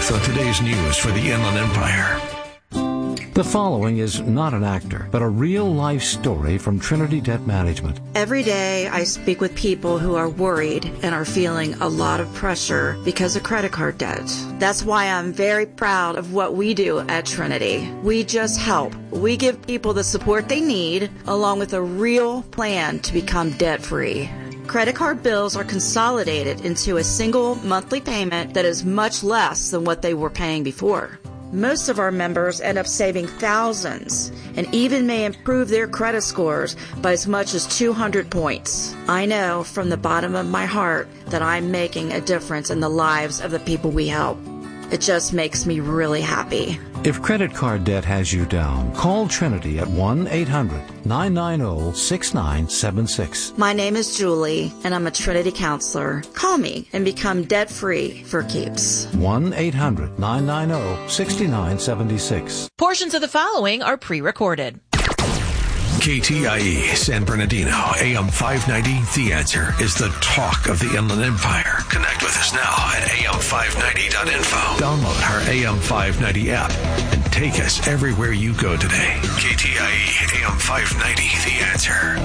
truth on today's news for the Inland Empire. The following is not an actor, but a real-life story from Trinity Debt Management. Every day I speak with people who are worried and are feeling a lot of pressure because of credit card debt. That's why I'm very proud of what we do at Trinity. We just help. We give people the support they need, along with a real plan to become debt-free. Credit card bills are consolidated into a single monthly payment that is much less than what they were paying before. Most of our members end up saving thousands and even may improve their credit scores by as much as 200 points. I know from the bottom of my heart that I'm making a difference in the lives of the people we help. It just makes me really happy. If credit card debt has you down, call Trinity at 1-800-990-6976. My name is Julie, and I'm a Trinity counselor. Call me and become debt-free for keeps. 1-800-990-6976. Portions of the following are pre-recorded. KTIE San Bernardino, AM 590, The Answer, is the talk of the Inland Empire. Connect with us now at am590.info. Download our AM 590 app and take us everywhere you go today. KTIE AM 590, The Answer.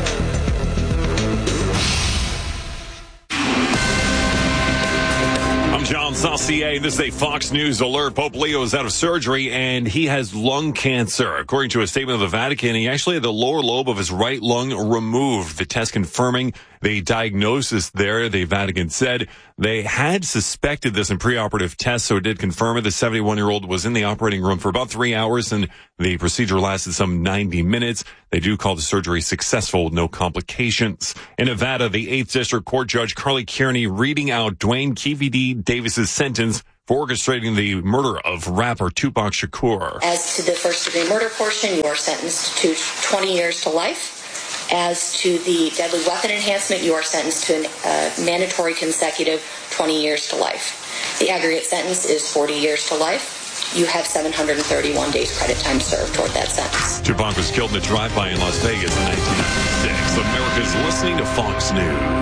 I'm John Saucier. This is a Fox News alert. Pope Leo is out of surgery and he has lung cancer. According to a statement of the Vatican, he actually had the lower lobe of his right lung removed. The test confirming the diagnosis there, the Vatican said. They had suspected this in preoperative tests, so it did confirm it. The 71-year-old was in the operating room for about 3 hours, and the procedure lasted some 90 minutes. They do call the surgery successful with no complications. In Nevada, the 8th District Court Judge Carly Kearney reading out Dwayne Keefe D. Davis's sentence for orchestrating the murder of rapper Tupac Shakur. As to the first-degree murder portion, you are sentenced to 20 years to life. As to the deadly weapon enhancement, you are sentenced to a mandatory consecutive 20 years to life. The aggregate sentence is 40 years to life. You have 731 days credit time served toward that sentence. Tupac was killed in a drive-by in Las Vegas in 1996. America's listening to Fox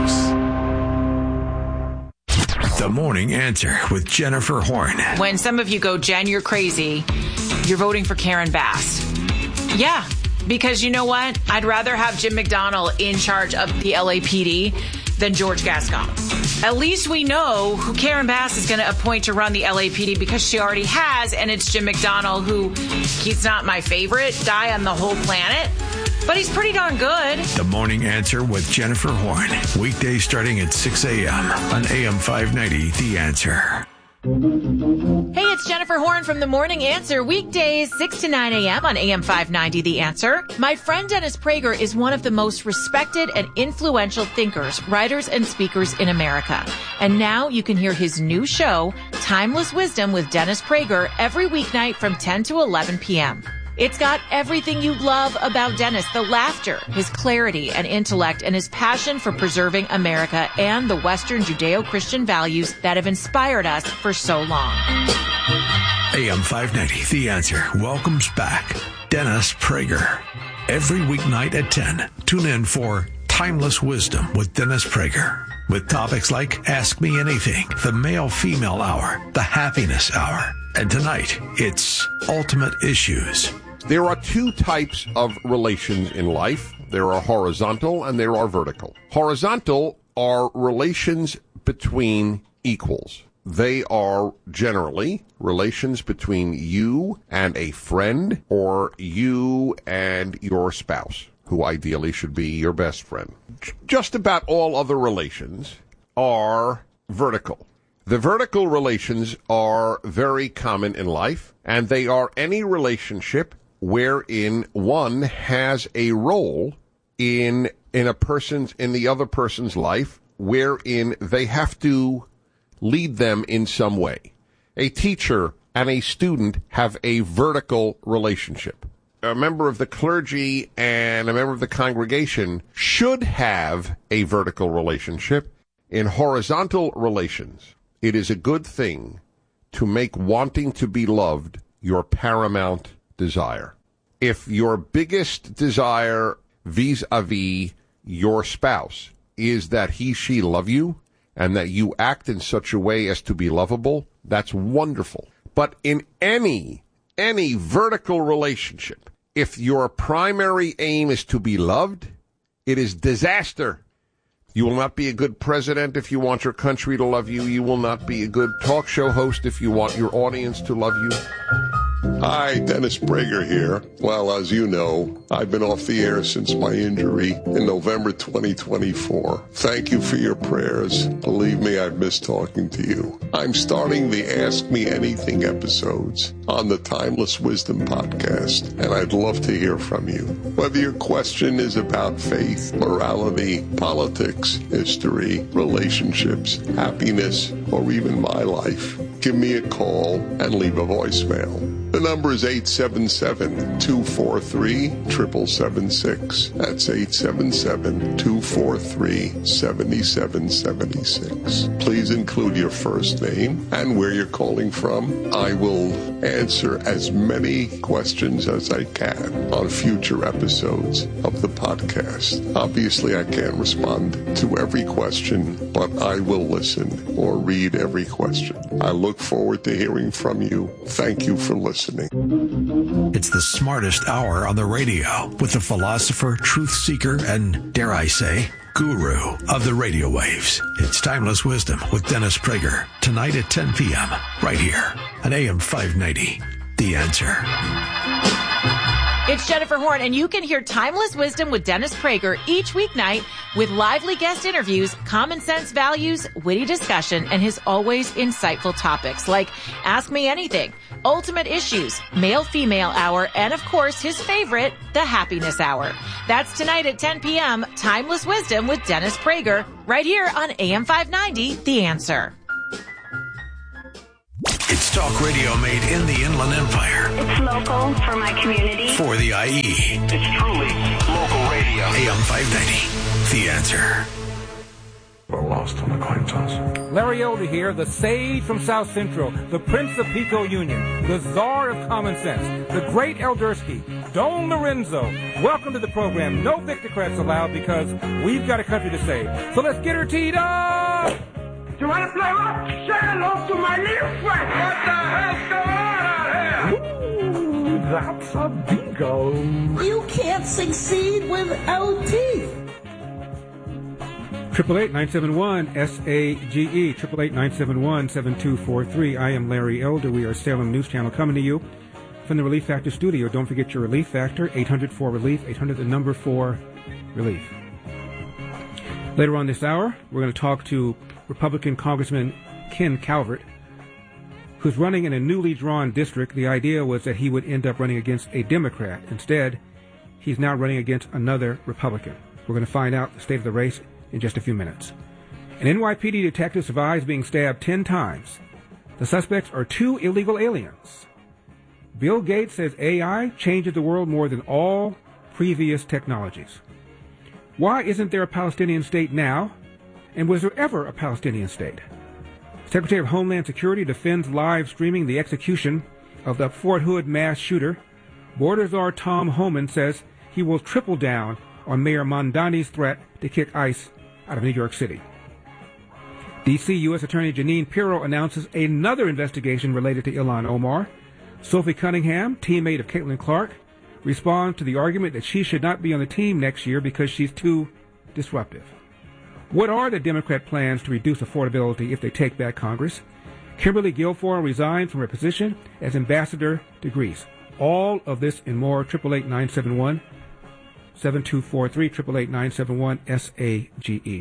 News. The Morning Answer with Jennifer Horn. When some of you go, Jen, you're crazy, you're voting for Karen Bass. Yeah. Because you know what? I'd rather have Jim McDonnell in charge of the LAPD than George Gascon. At least we know who Karen Bass is going to appoint to run the LAPD because she already has, and it's Jim McDonnell, who he's not my favorite guy on the whole planet, but he's pretty darn good. The Morning Answer with Jennifer Horn. Weekdays starting at 6 a.m. on AM 590, The Answer. Hey, it's Jennifer Horn from The Morning Answer, weekdays 6 to 9 a.m. on AM 590, The Answer. My friend Dennis Prager is one of the most respected and influential thinkers, writers, and speakers in America. And now you can hear his new show, Timeless Wisdom with Dennis Prager, every weeknight from 10 to 11 p.m. It's got everything you love about Dennis, the laughter, his clarity and intellect, and his passion for preserving America and the Western Judeo-Christian values that have inspired us for so long. AM 590, The Answer, welcomes back Dennis Prager. Every weeknight at 10, tune in for Timeless Wisdom with Dennis Prager. With topics like Ask Me Anything, the Male-Female Hour, the Happiness Hour, and tonight, it's Ultimate Issues. There are two types of relations in life. There are horizontal and there are vertical. Horizontal are relations between equals. They are generally relations between you and a friend or you and your spouse, who ideally should be your best friend. Just about all other relations are vertical. The vertical relations are very common in life, and they are any relationship wherein one has a role in the other person's life, wherein they have to lead them in some way. A teacher and a student have a vertical relationship. A member of the clergy and a member of the congregation should have a vertical relationship. In horizontal relations, it is a good thing to make wanting to be loved your paramount desire. If your biggest desire vis-a-vis your spouse is that she love you and that you act in such a way as to be lovable, that's wonderful. But in any vertical relationship, if your primary aim is to be loved, it is disaster. You will not be a good president if you want your country to love you. You will not be a good talk show host if you want your audience to love you. Hi, Dennis Prager here. Well, as you know, I've been off the air since my injury in November 2024. Thank you for your prayers. Believe me, I've missed talking to you. I'm starting the Ask Me Anything episodes on the Timeless Wisdom podcast, and I'd love to hear from you. Whether your question is about faith, morality, politics, history, relationships, happiness, or even my life, give me a call and leave a voicemail. The number is 877-243-7776. That's 877-243-7776. Please include your first name and where you're calling from. I will answer as many questions as I can on future episodes of the podcast. Obviously, I can't respond to every question, but I will listen or read every question. I look forward to hearing from you. Thank you for listening. It's the smartest hour on the radio with the philosopher, truth seeker, and, dare I say, guru of the radio waves. It's Timeless Wisdom with Dennis Prager, tonight at 10 p.m., right here on AM 590. The Answer. It's Jennifer Horn, and you can hear Timeless Wisdom with Dennis Prager each weeknight with lively guest interviews, common sense values, witty discussion, and his always insightful topics like Ask Me Anything, Ultimate Issues, Male-Female Hour, and of course, his favorite, the Happiness Hour. That's tonight at 10 p.m., Timeless Wisdom with Dennis Prager, right here on AM 590, The Answer. It's talk radio made in the Inland Empire. It's local for my community. For the IE. It's truly local radio. AM 590, The Answer. We're lost on the coin toss. Larry Elder here, the sage from South Central, the Prince of Pico Union, the Czar of Common Sense, the great Eldersky, Don Lorenzo. Welcome to the program. No Victocrats allowed because we've got a country to save. So let's get her teed up! You want to play rock? Say hello to my little friend. What the hell's going on out here? Ooh, that's a bingo. You can't succeed without teeth. 888-971-SAGE, 888-971-7243. I am Larry Elder. We are Salem News Channel coming to you from the Relief Factor studio. Don't forget your Relief Factor, 800-4RELIEF, 800-4RELIEF. Later on this hour, we're going to talk to Republican Congressman Ken Calvert, who's running in a newly drawn district. The idea was that he would end up running against a Democrat. Instead, he's now running against another Republican. We're going to find out the state of the race in just a few minutes. An NYPD detective survives being stabbed 10 times. The suspects are 2 illegal aliens. Bill Gates says AI changes the world more than all previous technologies. Why isn't there a Palestinian state now? And was there ever a Palestinian state? Secretary of Homeland Security defends live streaming the execution of the Fort Hood mass shooter. Border Czar Tom Homan says he will triple down on Mayor Mondani's threat to kick ICE out of New York City. D.C. U.S. Attorney Jeanine Pirro announces another investigation related to Ilhan Omar. Sophie Cunningham, teammate of Caitlin Clark, responds to the argument that she should not be on the team next year because she's too disruptive. What are the Democrat plans to reduce affordability if they take back Congress? Kimberly Guilfoyle resigned from her position as ambassador to Greece. All of this and more, 888-971-7243, 888-971-SAGE.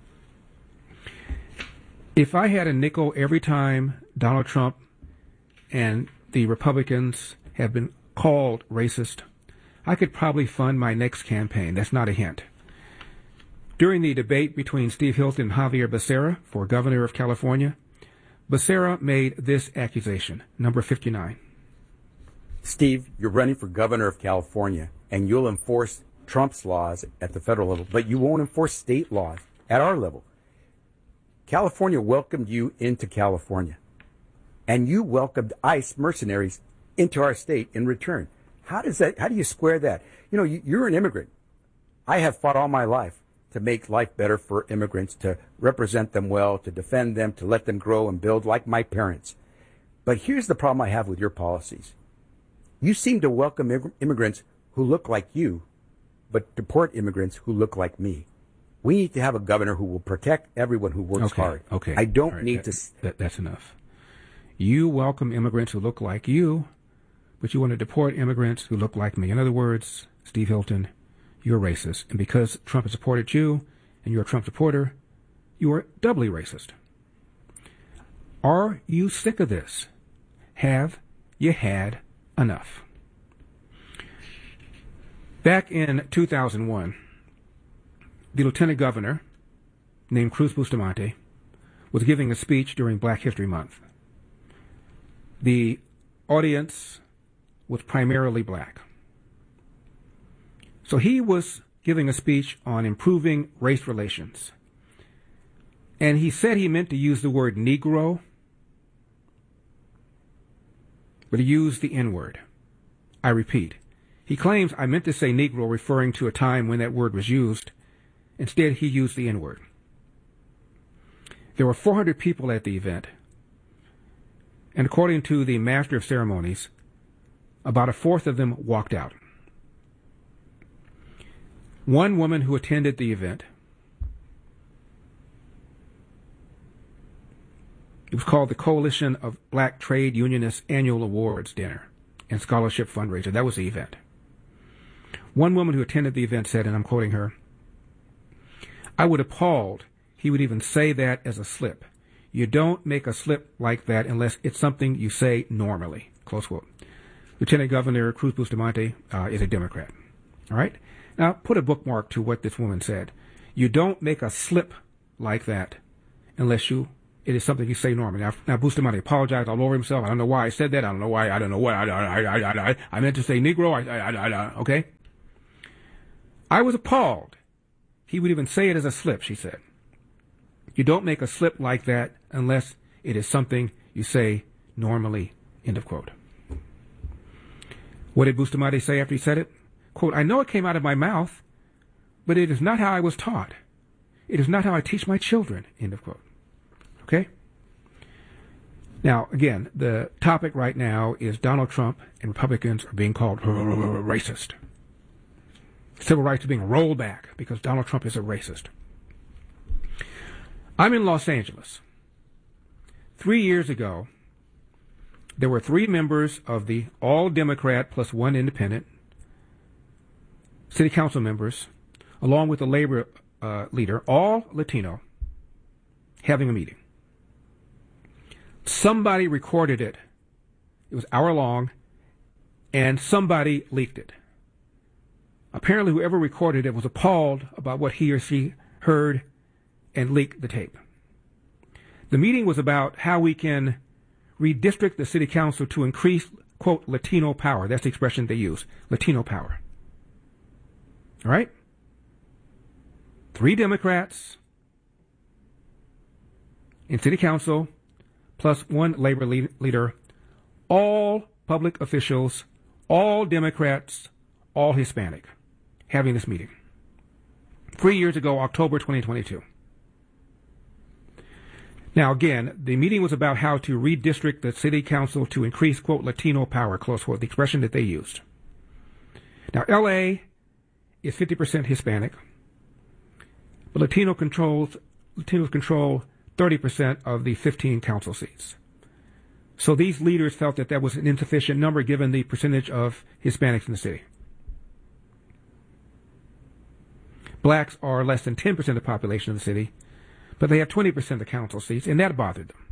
If I had a nickel every time Donald Trump and the Republicans have been called racist, I could probably fund my next campaign. That's not a hint. During the debate between Steve Hilton and Javier Becerra for governor of California, Becerra made this accusation, number 59. Steve, you're running for governor of California, and you'll enforce Trump's laws at the federal level, but you won't enforce state laws at our level. California welcomed you into California, and you welcomed ICE mercenaries into our state in return. How do you square that? You know, you're an immigrant. I have fought all my life to make life better for immigrants, to represent them well, to defend them, to let them grow and build like my parents. But here's the problem I have with your policies. You seem to welcome immigrants who look like you, but deport immigrants who look like me. We need to have a governor who will protect everyone who works hard. Okay. I don't need to... That's enough. You welcome immigrants who look like you, but you want to deport immigrants who look like me. In other words, Steve Hilton, you're racist. And because Trump has supported you, and you're a Trump supporter, you are doubly racist. Are you sick of this? Have you had enough? Back in 2001, the lieutenant governor, named Cruz Bustamante, was giving a speech during Black History Month. The audience was primarily black. So he was giving a speech on improving race relations. And he said he meant to use the word Negro, but he used the N-word. I repeat, he claims I meant to say Negro, referring to a time when that word was used. Instead, he used the N-word. There were 400 people at the event, and according to the Master of Ceremonies, about a fourth of them walked out. One woman who attended the event, it was called the Coalition of Black Trade Unionists Annual Awards Dinner and Scholarship Fundraiser. That was the event. One woman who attended the event said, and I'm quoting her, "I would appalled he would even say that as a slip. You don't make a slip like that unless it's something you say normally." Close quote. Lieutenant Governor Cruz Bustamante is a Democrat. All right? Now, put a bookmark to what this woman said. You don't make a slip like that unless it is something you say normally. Now Bustamante apologized all over himself. I don't know why I said that. I don't know why. I meant to say Negro. Okay? I was appalled. He would even say it as a slip, she said. You don't make a slip like that unless it is something you say normally. End of quote. What did Bustamante say after he said it? Quote, "I know it came out of my mouth, but it is not how I was taught. It is not how I teach my children." End of quote. Okay? Now, again, the topic right now is Donald Trump and Republicans are being called racist. Civil rights are being rolled back because Donald Trump is a racist. I'm in Los Angeles. 3 years ago, there were 3 members of the all-Democrat plus 1 independent city council members, along with the labor leader, all Latino, having a meeting. Somebody recorded it. It was hour-long, and somebody leaked it. Apparently, whoever recorded it was appalled about what he or she heard and leaked the tape. The meeting was about how we can redistrict the city council to increase, quote, Latino power. That's the expression they use, Latino power. All right? 3 Democrats in city council plus 1 labor leader, all public officials, all Democrats, all Hispanic, having this meeting. 3 years ago, October 2022. Now, again, the meeting was about how to redistrict the city council to increase, quote, Latino power, close quote, the expression that they used. Now, L.A. is 50% Hispanic, but Latinos control 30% of the 15 council seats. So these leaders felt that was an insufficient number given the percentage of Hispanics in the city. Blacks are less than 10% of the population of the city, but they have 20% of the council seats, and that bothered them.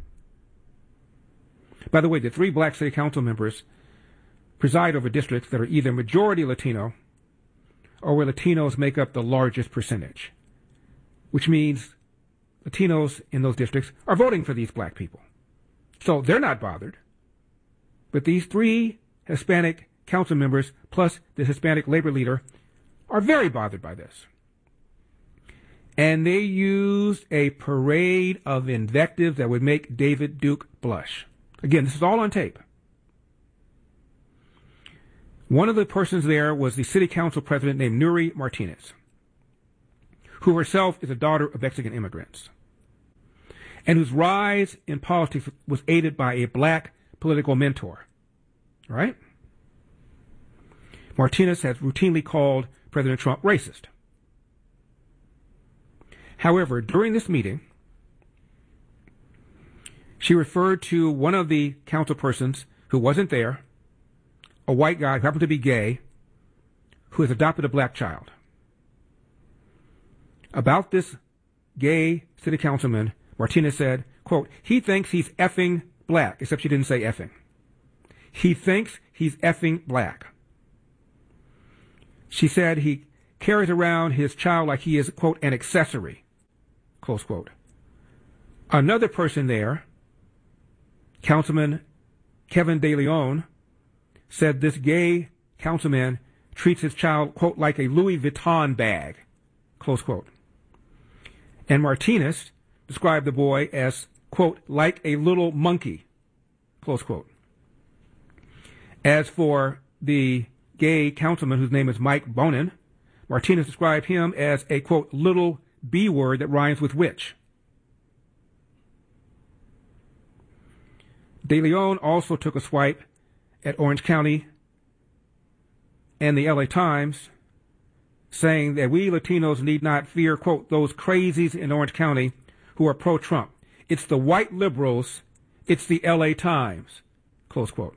By the way, the 3 black city council members preside over districts that are either majority Latino or where Latinos make up the largest percentage, which means Latinos in those districts are voting for these black people. So they're not bothered. But these 3 Hispanic council members plus the Hispanic labor leader are very bothered by this. And they used a parade of invective that would make David Duke blush. Again, this is all on tape. One of the persons there was the city council president named Nury Martinez, who herself is a daughter of Mexican immigrants, and whose rise in politics was aided by a black political mentor. Right? Martinez has routinely called President Trump racist. However, during this meeting, she referred to one of the councilpersons who wasn't there, a white guy who happened to be gay, who has adopted a black child. About this gay city councilman, Martinez said, quote, he thinks he's effing black, except she didn't say effing. He thinks he's effing black. She said he carries around his child like he is, quote, an accessory, close quote. Another person there, Councilman Kevin De Leon, said this gay councilman treats his child, quote, like a Louis Vuitton bag, close quote. And Martinez described the boy as, quote, like a little monkey, close quote. As for the gay councilman whose name is Mike Bonin, Martinez described him as a, quote, little B word that rhymes with witch. De Leon also took a swipe at Orange County and the LA Times, saying that we Latinos need not fear, quote, those crazies in Orange County who are pro-Trump. It's the white liberals, it's the LA Times, close quote.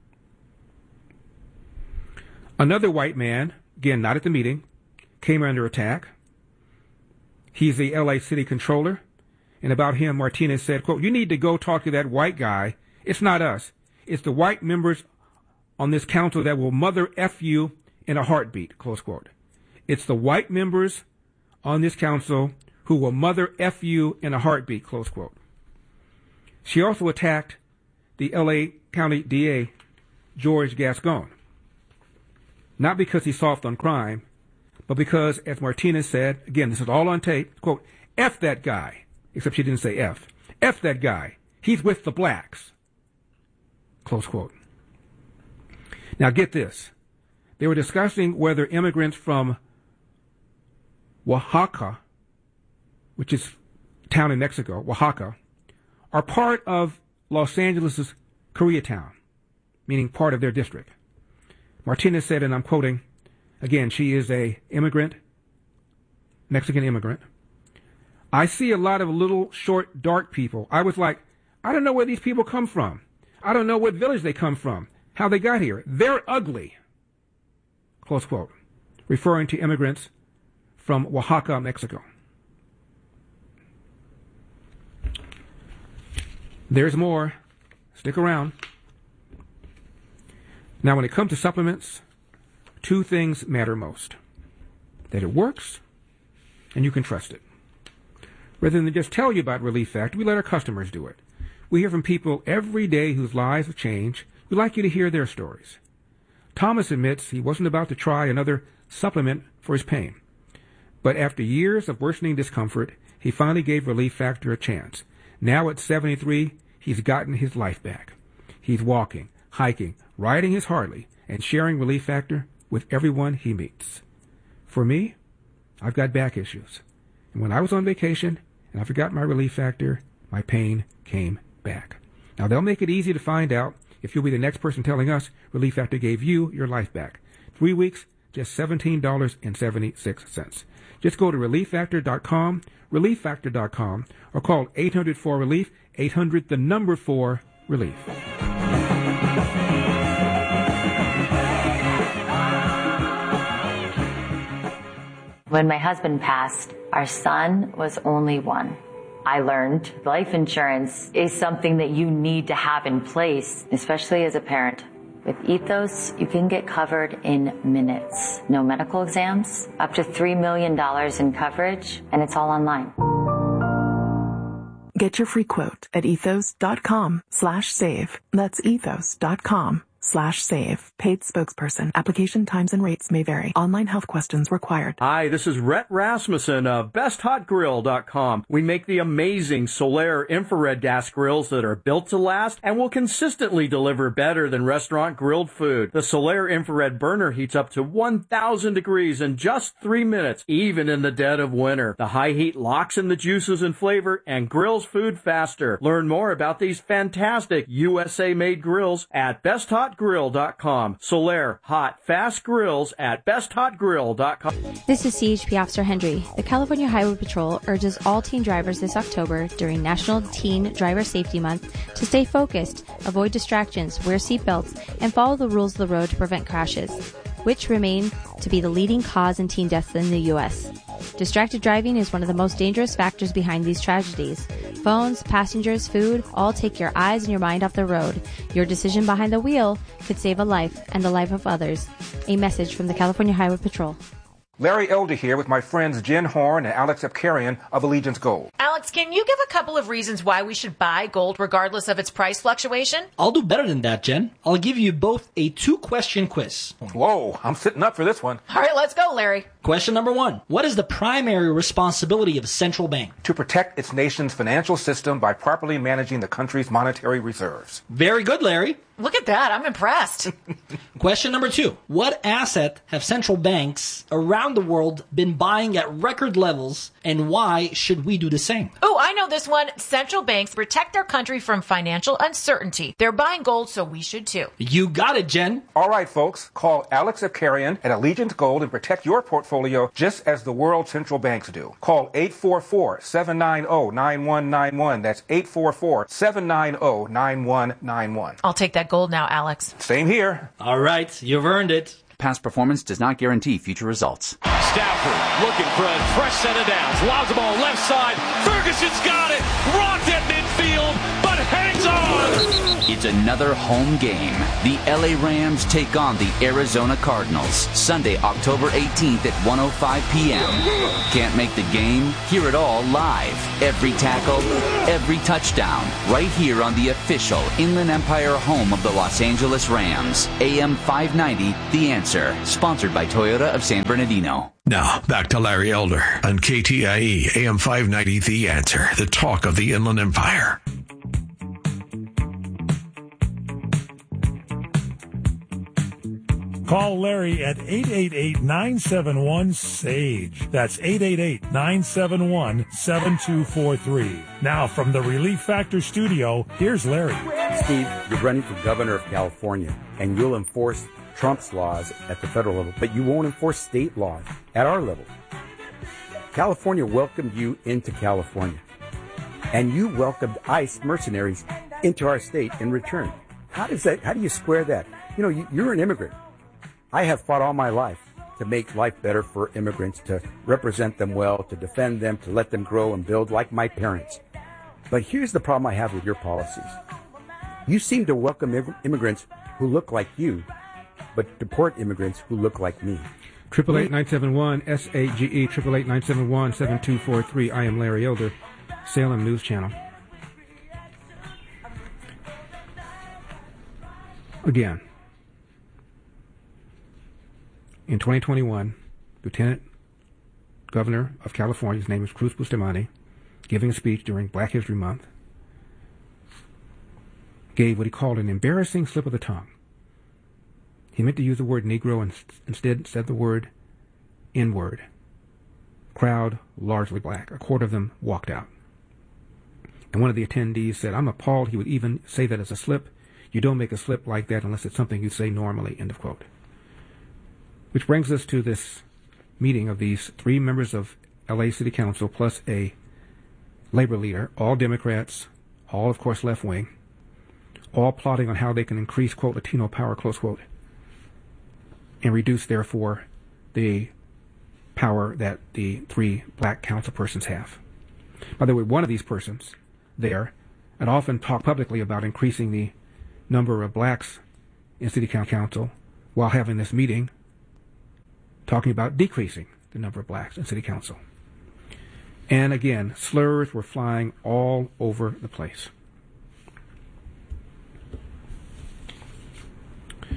Another white man, again, not at the meeting, came under attack. He's the LA city controller. And about him, Martinez said, quote, you need to go talk to that white guy. It's not us. It's the white members on this council that will mother F you in a heartbeat, close quote. It's the white members on this council who will mother F you in a heartbeat, close quote. She also attacked the LA County DA, George Gascon. Not because he's soft on crime, but because, as Martinez said, again, this is all on tape, quote, F that guy, except she didn't say F. F that guy. He's with the blacks, close quote. Now get this. They were discussing whether immigrants from Oaxaca, which is a town in Mexico, Oaxaca, are part of Los Angeles' Koreatown, meaning part of their district. Martinez said, and I'm quoting, again, she is a immigrant, Mexican immigrant. I see a lot of little, short, dark people. I was like, I don't know where these people come from. I don't know what village they come from, how they got here. They're ugly, close quote, referring to immigrants from Oaxaca, Mexico. There's more. Stick around. Now, when it comes to supplements, two things matter most. That it works, and you can trust it. Rather than just tell you about Relief Factor, we let our customers do it. We hear from people every day whose lives have changed. We'd like you to hear their stories. Thomas admits he wasn't about to try another supplement for his pain. But after years of worsening discomfort, he finally gave Relief Factor a chance. Now at 73, he's gotten his life back. He's walking, hiking, riding his Harley, and sharing Relief Factor with everyone he meets. For me, I've got back issues. And when I was on vacation and I forgot my Relief Factor, my pain came back. Now, they'll make it easy to find out if you'll be the next person telling us Relief Factor gave you your life back. 3 weeks, just $17.76. Just go to ReliefFactor.com, ReliefFactor.com, or call 800-4-RELIEF, 800-4-RELIEF. When my husband passed, our son was only one. I learned life insurance is something that you need to have in place, especially as a parent. With Ethos, you can get covered in minutes. No medical exams, up to $3 million in coverage, and it's all online. Get your free quote at ethos.com/save. That's ethos.com/save. Gillette.com/save. Paid spokesperson. Application times and rates may vary. Online health questions required. Hi, this is Rhett Rasmussen of BestHotGrill.com. We make the amazing Solaire infrared gas grills that are built to last and will consistently deliver better than restaurant grilled food. The Solaire infrared burner heats up to 1,000 degrees in just 3 minutes, even in the dead of winter. The high heat locks in the juices and flavor and grills food faster. Learn more about these fantastic USA-made grills at BestHotGrill.com. Solaire hot, fast grills at BestHotGrill.com. This is CHP Officer Hendry. The California Highway Patrol urges all teen drivers this October during National Teen Driver Safety Month to stay focused, avoid distractions, wear seatbelts, and follow the rules of the road to prevent crashes, which remain to be the leading cause in teen deaths in the U.S. Distracted driving is one of the most dangerous factors behind these tragedies. Phones, passengers, food, all take your eyes and your mind off the road. Your decision behind the wheel could save a life and the life of others. A message from the California Highway Patrol. Larry Elder here with my friends Jen Horn and Alex Epkarian of Allegiance Gold. Alex, can you give a couple of reasons why we should buy gold regardless of its price fluctuation? I'll do better than that, Jen. I'll give you both a 2-question quiz. Whoa, I'm sitting up for this one. All right, let's go, Larry. Question number 1. What is the primary responsibility of a central bank? To protect its nation's financial system by properly managing the country's monetary reserves. Very good, Larry. Look at that. I'm impressed. Question number 2. What asset have central banks around the world been buying at record levels, and why should we do the same? Oh, I know this one. Central banks protect their country from financial uncertainty. They're buying gold, so we should too. You got it, Jen. All right, folks. Call Alex Epkarian at Allegiance Gold and protect your portfolio just as the world central banks do. Call 844-790-9191. That's 844-790-9191. I'll take that gold now, Alex. Same here. All right, you've earned it. Past performance does not guarantee future results. Stafford looking for a fresh set of downs. Lobs the ball left side. Ferguson's got it. Rocked at midfield, but hangs on. It's another home game. The LA Rams take on the Arizona Cardinals. Sunday, October 18th at 1:05 p.m. Can't make the game? Hear it all live. Every tackle, every touchdown. Right here on the official Inland Empire home of the Los Angeles Rams. AM 590, The Answer. Sponsored by Toyota of San Bernardino. Now, back to Larry Elder on KTIE, AM 590, The Answer, the talk of the Inland Empire. Call Larry at 888-971-SAGE. That's 888-971-7243. Now, from the Relief Factor studio, here's Larry. Steve, you're running for governor of California, and you'll enforce Trump's laws at the federal level, but you won't enforce state laws at our level. California welcomed you into California, and you welcomed ICE mercenaries into our state in return. How do you square that? You know, you're an immigrant. I have fought all my life to make life better for immigrants, to represent them well, to defend them, to let them grow and build like my parents. But here's the problem I have with your policies. You seem to welcome immigrants who look like you, but deport immigrants who look like me. 888-971-SAGE, 888-971-7243. I am Larry Elder, Salem News Channel. Again, in 2021, Lieutenant Governor of California, his name is Cruz Bustamante, giving a speech during Black History Month, gave what he called an embarrassing slip of the tongue. He meant to use the word Negro and instead said the word N-word. Crowd, largely black. A quarter of them walked out. And one of the attendees said, I'm appalled he would even say that as a slip. You don't make a slip like that unless it's something you say normally, end of quote. Which brings us to this meeting of these 3 members of LA City Council plus a labor leader, all Democrats, all, of course, left-wing, all plotting on how they can increase, quote, Latino power, close quote, and reduce, therefore, the power that the 3 black councilpersons have. By the way, one of these persons there had often talked publicly about increasing the number of blacks in City Council while having this meeting talking about decreasing the number of blacks in City Council. And again, slurs were flying all over the place.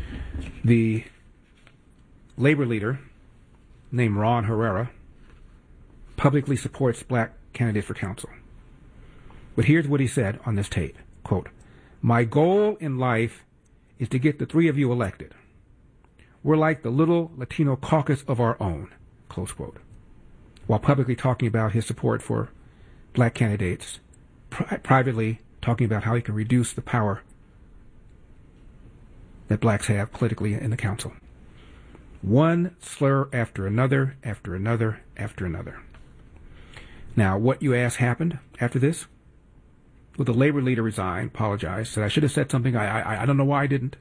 The labor leader, named Ron Herrera, publicly supports black candidates for council. But here's what he said on this tape, quote, "My goal in life is to get the three of you elected. We're like the little Latino caucus of our own," close quote, while publicly talking about his support for black candidates, privately talking about how he can reduce the power that blacks have politically in the council. One slur after another, after another, after another. Now, what you ask happened after this? Well, the labor leader resigned, apologized, said, "I should have said something. I don't know why I didn't."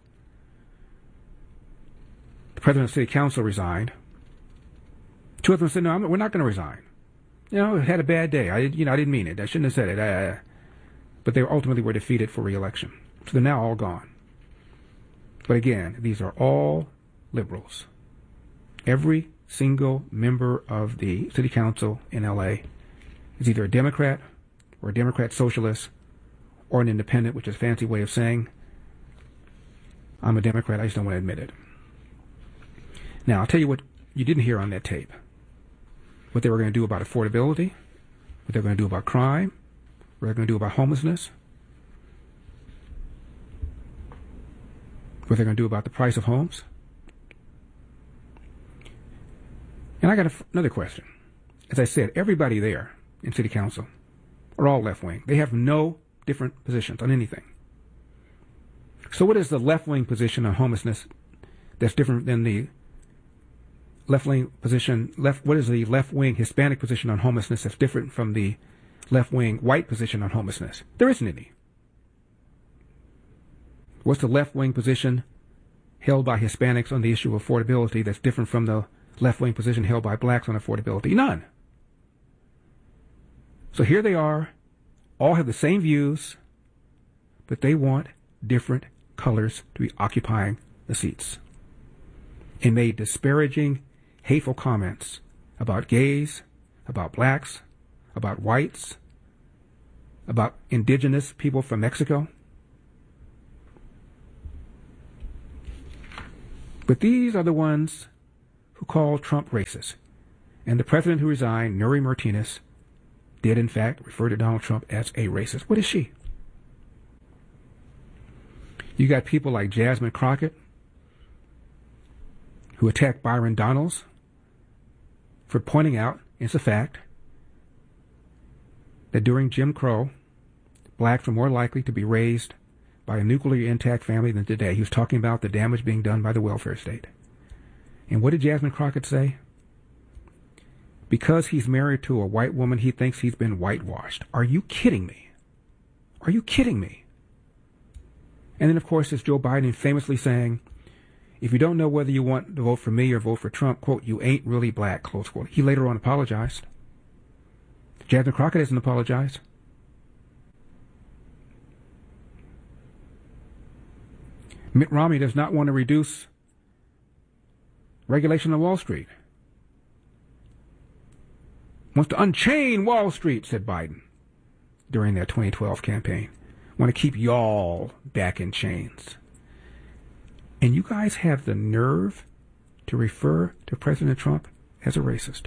The president of the city council resigned. Two of them said, "No, we're not going to resign. You know, I had a bad day. I didn't mean it. I shouldn't have said it." But they ultimately were defeated for re-election. So they're now all gone. But again, these are all liberals. Every single member of the city council in LA is either a Democrat or a Democrat socialist or an independent, which is a fancy way of saying, I'm a Democrat, I just don't want to admit it. Now, I'll tell you what you didn't hear on that tape. What they were going to do about affordability, what they're going to do about crime, what they're going to do about homelessness, what they're going to do about the price of homes. And I got another question. As I said, everybody there in city council are all left-wing. They have no different positions on anything. So what is the left-wing position on homelessness that's different than the left-wing position? What is the left-wing Hispanic position on homelessness that's different from the left-wing white position on homelessness? There isn't any. What's the left-wing position held by Hispanics on the issue of affordability that's different from the left-wing position held by blacks on affordability? None. So here they are, all have the same views, but they want different colors to be occupying the seats, and made disparaging, hateful comments about gays, about blacks, about whites, about indigenous people from Mexico. But these are the ones who call Trump racist. And the president who resigned, Nury Martinez, did in fact refer to Donald Trump as a racist. What is she? You got people like Jasmine Crockett, who attacked Byron Donalds for pointing out, it's a fact, that during Jim Crow, blacks were more likely to be raised by a nuclearly intact family than today. He was talking about the damage being done by the welfare state. And what did Jasmine Crockett say? Because he's married to a white woman, he thinks he's been whitewashed. Are you kidding me? Are you kidding me? And then, of course, it's Joe Biden famously saying, if you don't know whether you want to vote for me or vote for Trump, quote, you ain't really black, close quote. He later on apologized. Jasmine Crockett hasn't apologized. Mitt Romney does not want to reduce regulation on Wall Street. Wants to unchain Wall Street, said Biden during their 2012 campaign. Want to keep y'all back in chains. And you guys have the nerve to refer to President Trump as a racist.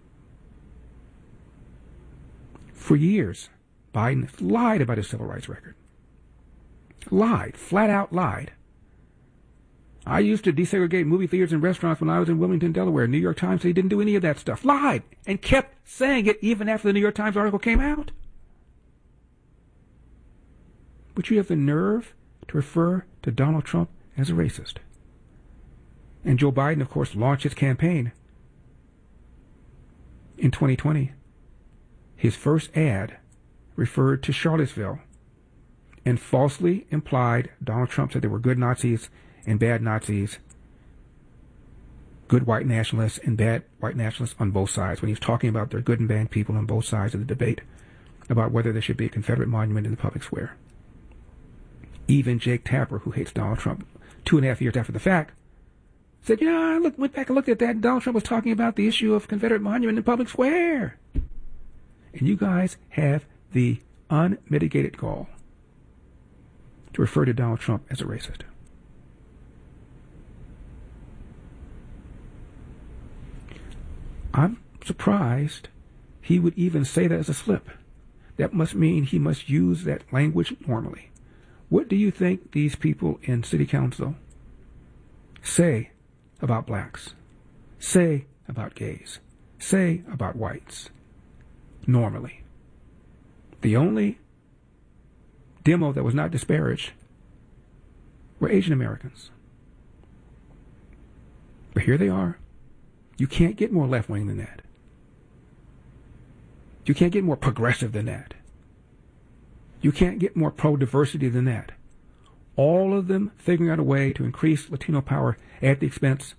For years, Biden lied about his civil rights record. Lied, flat out lied. I used to desegregate movie theaters and restaurants when I was in Wilmington, Delaware. New York Times said he didn't do any of that stuff. Lied, and kept saying it even after the New York Times article came out. But you have the nerve to refer to Donald Trump as a racist. And Joe Biden, of course, launched his campaign in 2020. His first ad referred to Charlottesville and falsely implied Donald Trump said there were good Nazis and bad Nazis, good white nationalists and bad white nationalists on both sides, when he was talking about there are good and bad people on both sides of the debate about whether there should be a Confederate monument in the public square. Even Jake Tapper, who hates Donald Trump 2.5 years after the fact, said, I went back and looked at that, and Donald Trump was talking about the issue of Confederate monument in the public square. And you guys have the unmitigated gall to refer to Donald Trump as a racist. I'm surprised he would even say that as a slip. That must mean he must use that language normally. What do you think these people in city council say about blacks, say about gays, say about whites normally? The only demo that was not disparaged were Asian Americans. But here they are. You can't get more left-wing than that. You can't get more progressive than that. You can't get more pro-diversity than that. All of them figuring out a way to increase Latino power at the expense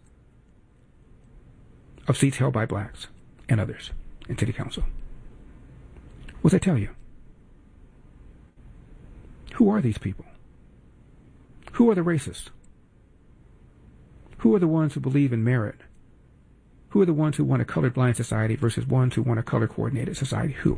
of seats held by blacks and others in city council. What does that tell you? Who are these people? Who are the racists? Who are the ones who believe in merit? Who are the ones who want a colorblind society versus ones who want a color-coordinated society? Who?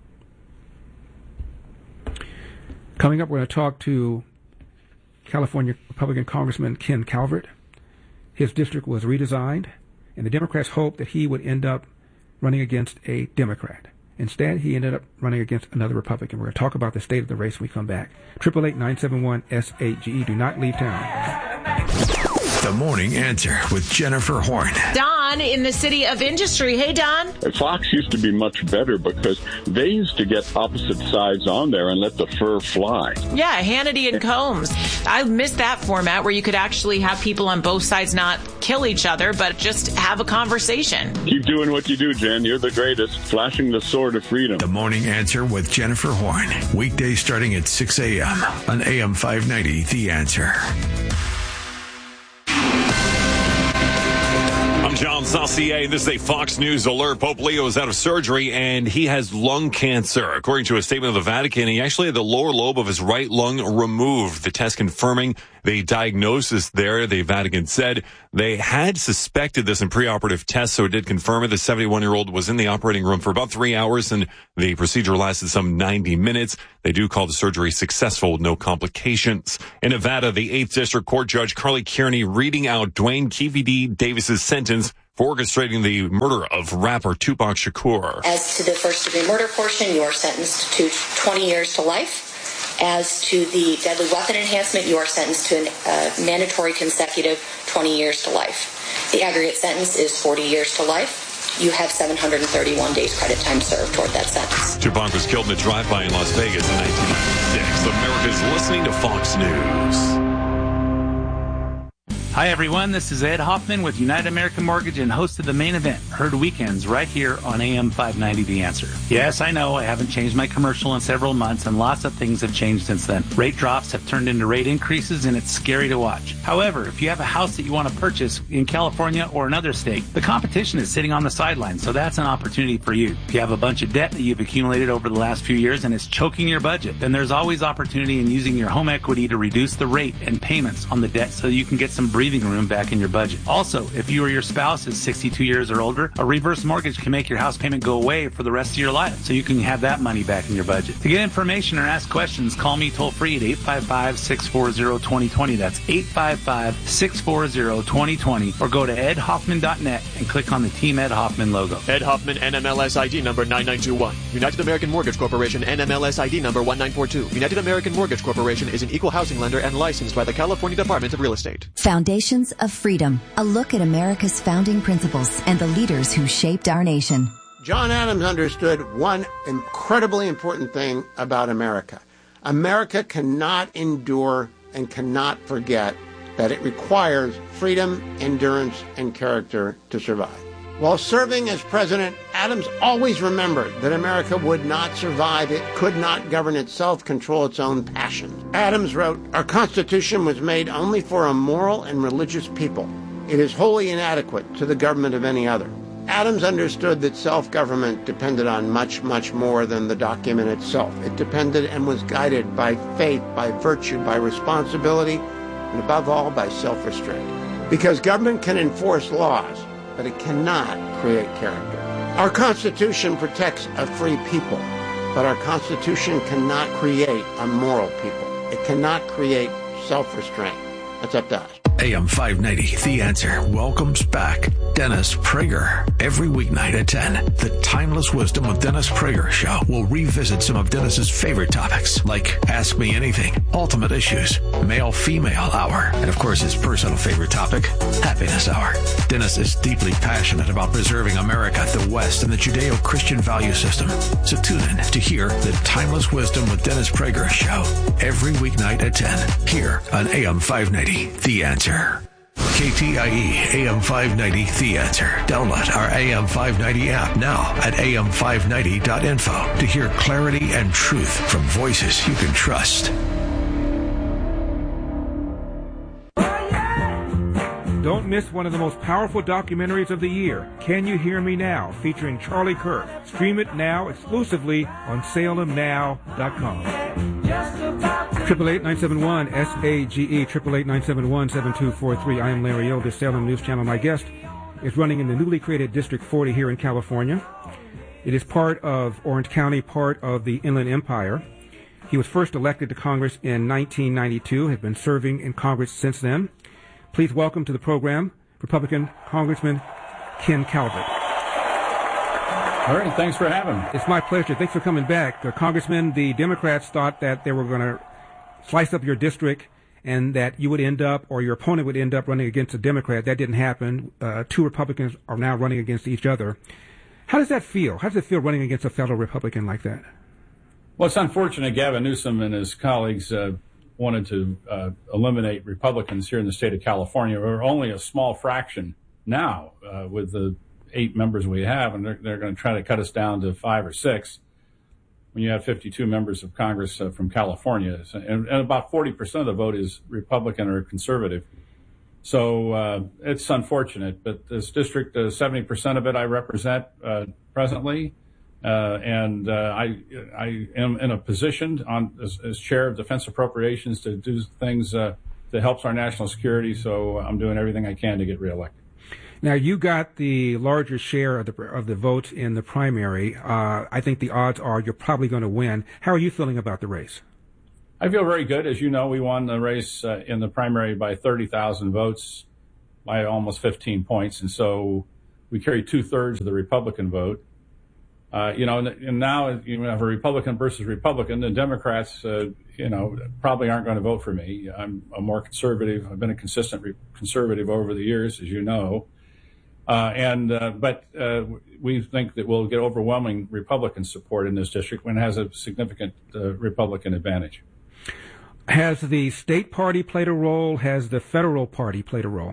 Coming up, we're going to talk to California Republican Congressman Ken Calvert. His district was redesigned, and the Democrats hoped that he would end up running against a Democrat. Instead, he ended up running against another Republican. We're going to talk about the state of the race when we come back. 888-971-SAGE. Do not leave town. The Morning Answer with Jennifer Horn. Don in the City of Industry. Hey, Don. Fox used to be much better because they used to get opposite sides on there and let the fur fly. Yeah, Hannity and Combs. I miss that format where you could actually have people on both sides not kill each other, but just have a conversation. Keep doing what you do, Jen. You're the greatest. Flashing the sword of freedom. The Morning Answer with Jennifer Horn. Weekdays starting at 6 a.m. on AM 590, The Answer. John Saucier. This is a Fox News alert. Pope Leo is out of surgery and he has lung cancer. According to a statement of the Vatican, he actually had the lower lobe of his right lung removed. The test confirming the diagnosis there, the Vatican said they had suspected this in preoperative tests, so it did confirm it. The 71-year-old was in the operating room for about 3 hours and the procedure lasted some 90 minutes. They do call the surgery successful with no complications. In Nevada, the 8th District Court Judge Carly Kearney reading out Dwayne Keefe Davis's sentence for orchestrating the murder of rapper Tupac Shakur. As to the first-degree murder portion, you are sentenced to 20 years to life. As to the deadly weapon enhancement, you are sentenced to a mandatory consecutive 20 years to life. The aggregate sentence is 40 years to life. You have 731 days credit time served toward that sentence. Tupac was killed in a drive-by in Las Vegas in 1996. America's listening to Fox News. Hi, everyone. This is Ed Hoffman with United American Mortgage and host of The Main Event, heard weekends right here on AM 590 The Answer. Yes, I know I haven't changed my commercial in several months, and lots of things have changed since then. Rate drops have turned into rate increases, and it's scary to watch. However, if you have a house that you want to purchase in California or another state, the competition is sitting on the sidelines, so that's an opportunity for you. If you have a bunch of debt that you've accumulated over the last few years and it's choking your budget, then there's always opportunity in using your home equity to reduce the rate and payments on the debt so you can get some breathing room back in your budget. Also, if you or your spouse is 62 years or older, a reverse mortgage can make your house payment go away for the rest of your life, so you can have that money back in your budget. To get information or ask questions, call me toll free at 855-640-2020. That's 855-640-2020, or go to edhoffman.net and click on the Team Ed Hoffman logo. Ed Hoffman, NMLS ID number 9921. United American Mortgage Corporation, NMLS ID number 1942. United American Mortgage Corporation is an equal housing lender and licensed by the California Department of Real Estate. Foundations of Freedom, a look at America's founding principles and the leaders who shaped our nation. John Adams understood one incredibly important thing about America. America cannot endure and cannot forget that it requires freedom, endurance, and character to survive. While serving as president, Adams always remembered that America would not survive. It could not govern itself, control its own passions. Adams wrote, "Our Constitution was made only for a moral and religious people. It is wholly inadequate to the government of any other." Adams understood that self-government depended on much, much more than the document itself. It depended and was guided by faith, by virtue, by responsibility, and above all, by self-restraint. Because government can enforce laws, but it cannot create character. Our Constitution protects a free people, but our Constitution cannot create a moral people. It cannot create self-restraint. That's up to us. AM 590, The Answer, welcomes back Dennis Prager. Every weeknight at 10, the Timeless Wisdom with Dennis Prager show will revisit some of Dennis's favorite topics, like Ask Me Anything, Ultimate Issues, Male-Female Hour, and of course his personal favorite topic, Happiness Hour. Dennis is deeply passionate about preserving America, the West, and the Judeo-Christian value system. So tune in to hear the Timeless Wisdom with Dennis Prager show every weeknight at 10 here on AM 590, The Answer. KTIE AM 590, The Answer. Download our AM 590 app now at am590.info to hear clarity and truth from voices you can trust. Don't miss one of the most powerful documentaries of the year, Can You Hear Me Now, featuring Charlie Kirk. Stream it now exclusively on SalemNow.com. 888-971-SAGE, 888-971-7243. I am Larry O, the Salem News Channel. My guest is running in the newly created District 40 here in California. It is part of Orange County, part of the Inland Empire. He was first elected to Congress in 1992, has been serving in Congress since then. Please welcome to the program Republican Congressman Ken Calvert. All right, thanks for having me. It's my pleasure. Thanks for coming back. Congressman, the Democrats thought that they were going to slice up your district and that you would end up, or your opponent would end up running against a Democrat. That didn't happen. Two Republicans are now running against each other. How does that feel? How does it feel running against a fellow Republican like that? Well, it's unfortunate Gavin Newsom and his colleagues wanted to eliminate Republicans here in the state of California. We're only a small fraction now with the 8 members we have, and they're going to try to cut us down to 5 or 6 when you have 52 members of Congress from California. And about 40% of the vote is Republican or conservative. So it's unfortunate. But this district, 70% of it I represent presently. And I am in a position as chair of Defense Appropriations to do things that helps our national security. So I'm doing everything I can to get reelected. Now, you got the larger share of the votes in the primary. I think the odds are you're probably going to win. How are you feeling about the race? I feel very good. As you know, we won the race in the primary by 30,000 votes, by almost 15 points. And so we carry 2/3 of the Republican vote. And now you have a Republican versus Republican. The Democrats, probably aren't going to vote for me. I'm a more conservative. I've been a consistent conservative over the years, as you know. But we think that we'll get overwhelming Republican support in this district when it has a significant Republican advantage. Has the state party played a role? Has the federal party played a role?